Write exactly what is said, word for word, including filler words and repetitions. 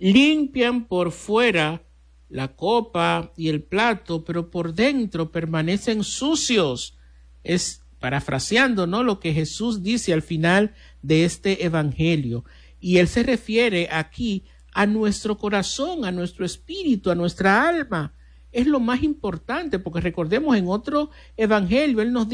limpian por fuera la copa y el plato, pero por dentro permanecen sucios. Es parafraseando, ¿no?, lo que Jesús dice al final de este evangelio. Y él se refiere aquí a nuestro corazón, a nuestro espíritu, a nuestra alma. Es lo más importante, porque recordemos, en otro evangelio él nos dice